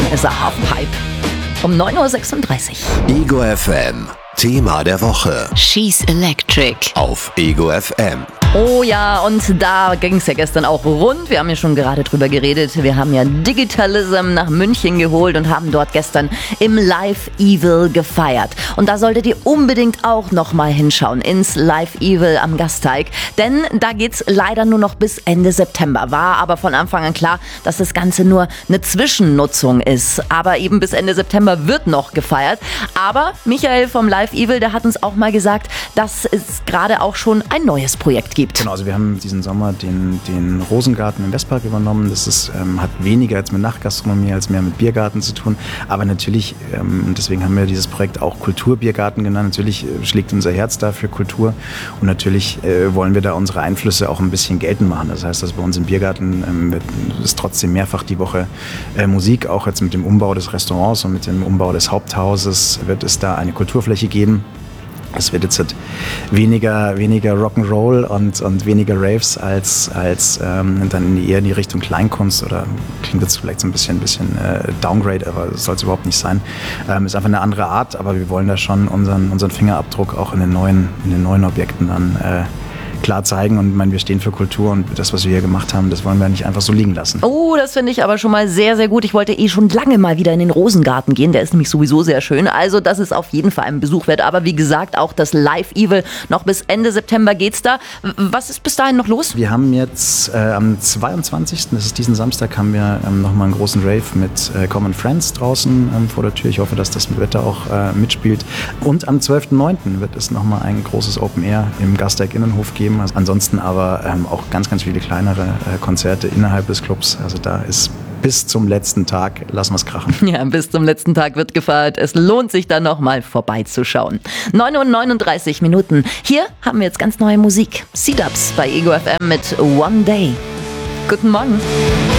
ist er Halfpipe. Um 9.36 Uhr. Ego FM, Thema der Woche. She's Electric. Auf Ego FM. Oh ja, und da ging es ja gestern auch rund. Wir haben ja schon gerade drüber geredet. Wir haben ja Digitalism nach München geholt und haben dort gestern im Live Evil gefeiert. Und da solltet ihr unbedingt auch nochmal hinschauen ins Live Evil am Gasteig. Denn da geht's leider nur noch bis Ende September. War aber von Anfang an klar, dass das Ganze nur eine Zwischennutzung ist. Aber eben bis Ende September wird noch gefeiert. Aber Michael vom Live Evil, der hat uns auch mal gesagt, dass es gerade auch schon ein neues Projekt gibt. Genau, also wir haben diesen Sommer den Rosengarten im Westpark übernommen. Das ist, hat weniger jetzt mit Nachtgastronomie als mehr mit Biergarten zu tun. Aber natürlich, deswegen haben wir dieses Projekt auch Kulturbiergarten genannt. Natürlich schlägt unser Herz da für Kultur. Und natürlich wollen wir da unsere Einflüsse auch ein bisschen geltend machen. Das heißt, dass bei uns im Biergarten ist trotzdem mehrfach die Woche Musik. Auch jetzt mit dem Umbau des Restaurants und mit dem Umbau des Haupthauses wird es da eine Kulturfläche geben. Es wird jetzt weniger Rock'n'Roll und weniger Raves als dann eher in die Richtung Kleinkunst, oder klingt jetzt vielleicht so ein bisschen Downgrade, aber das soll es überhaupt nicht sein. Ist einfach eine andere Art, aber wir wollen da schon unseren Fingerabdruck auch in den neuen Objekten dann klar zeigen. Und ich meine, wir stehen für Kultur, und das, was wir hier gemacht haben, das wollen wir nicht einfach so liegen lassen. Oh, das finde ich aber schon mal sehr, sehr gut. Ich wollte schon lange mal wieder in den Rosengarten gehen. Der ist nämlich sowieso sehr schön. Also das ist auf jeden Fall ein Besuch wert. Aber wie gesagt, auch das Live Evil noch bis Ende September geht's da. Was ist bis dahin noch los? Wir haben jetzt am 22., das ist diesen Samstag, haben wir nochmal einen großen Rave mit Common Friends draußen vor der Tür. Ich hoffe, dass das mit Wetter auch mitspielt. Und am 12.09. wird es nochmal ein großes Open Air im Gasteig Innenhof geben. Also ansonsten aber auch ganz, ganz viele kleinere Konzerte innerhalb des Clubs. Also da ist bis zum letzten Tag, lassen wir es krachen. Ja, bis zum letzten Tag wird gefeiert. Es lohnt sich dann nochmal vorbeizuschauen. 9:39 Uhr. Hier haben wir jetzt ganz neue Musik. C-Dubs bei Ego FM mit One Day. Guten Morgen.